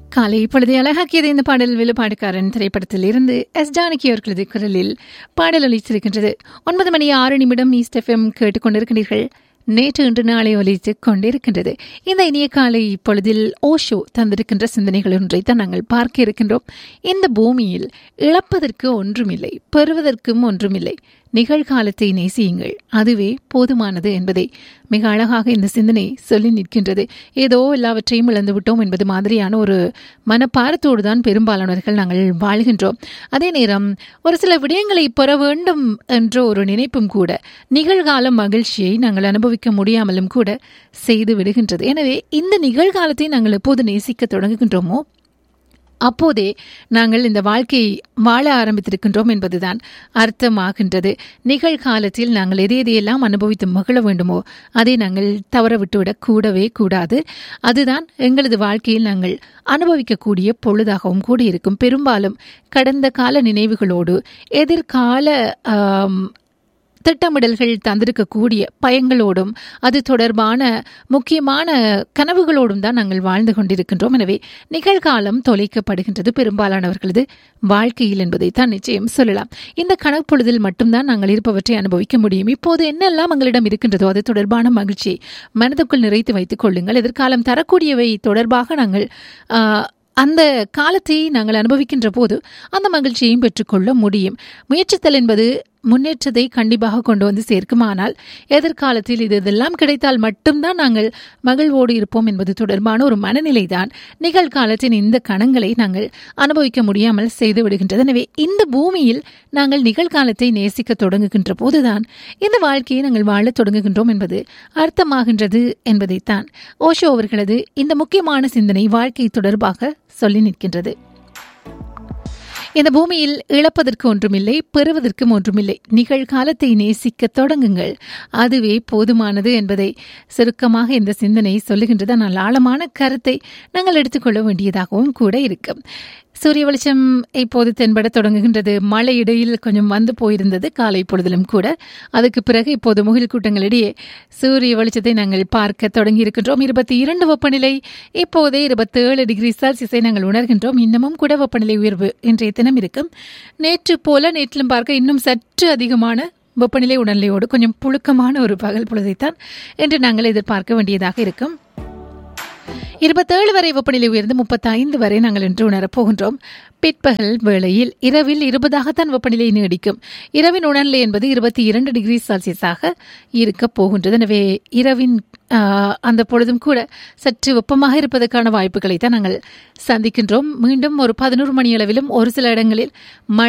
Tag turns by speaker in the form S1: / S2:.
S1: காலை இப்பொழுது அழகாக்கியது இந்த பாடல் வெளிப்பாடுக்காரன் திரைப்படத்தில் இருந்து எஸ் ஜானகி அவர்களது குரலில் பாடல் ஒலித்திருக்கின்றது. 9:06 ஈஸ்ட் எஃப்எம் கேட்டுக்கொண்டிருக்கிறீர்கள். நேற்று இன்று நாளை ஒலித்துக் கொண்டிருக்கின்றது. இந்த இனிய காலை இப்பொழுதில் ஓஷோ தந்திருக்கின்ற சிந்தனைகள் ஒன்றை தான் நாங்கள் பார்க்க இருக்கின்றோம். இந்த பூமியில் இழப்பதற்கு ஒன்றுமில்லை, பெறுவதற்கும் ஒன்றுமில்லை. நிகழ்காலத்தை நேசியுங்கள், அதுவே போதுமானது என்பதை மிக அழகாக இந்த சிந்தனை சொல்லி நிற்கின்றது. ஏதோ எல்லாவற்றையும் இழந்து விட்டோம் என்பது மாதிரியான ஒரு மனப்பாரத்தோடு தான் பெரும்பாலானவர்கள் நாங்கள் வாழ்கின்றோம். அதே நேரம் ஒரு சில விடயங்களை பெற வேண்டும் என்ற ஒரு நினைப்பும் கூட நிகழ்கால மகிழ்ச்சியை நாங்கள் அனுபவிக்க முடியாமலும் கூட செய்து விடுகின்றது. எனவே இந்த நிகழ்காலத்தை நாங்கள் எப்போது நேசிக்க தொடங்குகின்றோமோ அப்போதே நாங்கள் இந்த வாழ்க்கையை வாழ ஆரம்பித்திருக்கின்றோம் என்பதுதான் அர்த்தமாகின்றது. நிகழ்காலத்தில் நாங்கள் எதையெல்லாம் அனுபவித்து மகிழ வேண்டுமோ அதை நாங்கள் தவற விட்டுவிடக் கூடவே கூடாது. அதுதான் எங்களது வாழ்க்கையில் நாங்கள் அனுபவிக்கக்கூடிய பொழுதாகவும் கூட இருக்கும். பெரும்பாலும் கடந்த கால நினைவுகளோடு எதிர்கால திட்டமிடல்கள் தந்திருக்கக்கூடிய பயங்களோடும் அது தொடர்பான முக்கியமான கனவுகளோடும் தான் நாங்கள் வாழ்ந்து கொண்டிருக்கின்றோம். எனவே நிகழ்காலம் தொலைக்கப்படுகின்றது பெரும்பாலானவர்களது வாழ்க்கையில் என்பதைத்தான் நிச்சயம் சொல்லலாம். இந்த கணப்பொழுதில் மட்டும்தான் நாங்கள் இருப்பவற்றை அனுபவிக்க முடியும். இப்போது என்னெல்லாம் எங்களிடம் இருக்கின்றதோ அது தொடர்பான மகிழ்ச்சியை மனதுக்குள் நிறைத்து வைத்துக் கொள்ளுங்கள். எதிர்காலம் தரக்கூடியவை தொடர்பாக நாங்கள் அந்த காலத்தை நாங்கள் அனுபவிக்கின்ற போது அந்த மகிழ்ச்சியையும் பெற்றுக்கொள்ள முடியும். முயற்சித்தல் என்பது முன்னேற்றத்தை கண்டிப்பாக கொண்டு வந்து சேர்க்கும். ஆனால் எதிர்காலத்தில் இதெல்லாம் கிடைத்தால் மட்டும்தான் நாங்கள் மகிழ்வோடு இருப்போம் என்பது தொடர்பான ஒரு மனநிலை தான் நிகழ்காலத்தின் இந்த கணங்களை நாங்கள் அனுபவிக்க முடியாமல் செய்து விடுகின்றது. எனவே இந்த பூமியில் நாங்கள் நிகழ்காலத்தை நேசிக்க தொடங்குகின்ற போதுதான் இந்த வாழ்க்கையை நாங்கள் வாழத் தொடங்குகின்றோம் என்பது அர்த்தமாகின்றது என்பதைத்தான் ஓஷோ அவர்களது இந்த முக்கியமான சிந்தனை வாழ்க்கை தொடர்பாக சொல்லி நிற்கின்றது. இந்த பூமியில் இழப்பதற்கு ஒன்றுமில்லை, பெறுவதற்கும் ஒன்றுமில்லை. நிகழ்காலத்தை நேசிக்க தொடங்குங்கள், அதுவே போதுமானது என்பதை சுருக்கமாக இந்த சிந்தனை சொல்லுகின்றது. ஆனால் ஆழமான கருத்தை நாங்கள் எடுத்துக்கொள்ள வேண்டியதாகவும் கூட இருக்கும். சூரிய வெளிச்சம் இப்போது தென்பட தொடங்குகின்றது. மழை இடையில் கொஞ்சம் வந்து போயிருந்தது காலை பொழுதிலும் கூட. அதுக்கு பிறகு இப்போது முகில் கூட்டங்களிடையே சூரிய வெளிச்சத்தை நாங்கள் பார்க்க தொடங்கி இருக்கின்றோம். 22 வெப்பநிலை, இப்போதே 27 டிகிரி செல்சியஸை நாங்கள் உணர்கின்றோம். இன்னமும் கூட வெப்பநிலை உயர்வு இன்றைய தினம் இருக்கும். நேற்று போல நேற்றிலும் பார்க்க இன்னும் சற்று அதிகமான வெப்பநிலை உணர்நிலையோடு கொஞ்சம் புழுக்கமான ஒரு பகல் பொழுதைத்தான் என்று நாங்கள் எதிர்பார்க்க வேண்டியதாக இருக்கும். 27 வரை வெப்பநிலை உயர்ந்து 35 வரை நாங்கள் இன்று உணரப்போகின்றோம். பிற்பகல் வேளையில் இரவில் 20ஆகத்தான் வெப்பநிலை நீடிக்கும். இரவின் உணர்நிலை என்பது 22 டிகிரி செல்சியஸாக இருக்க போகின்றது. எனவே இரவின் அந்த பொழுதும் கூட சற்று வெப்பமாக இருப்பதற்கான வாய்ப்புகளை தான் நாங்கள் சந்திக்கின்றோம். மீண்டும் ஒரு 11 மணி அளவிலும் ஒரு சில இடங்களில் மழை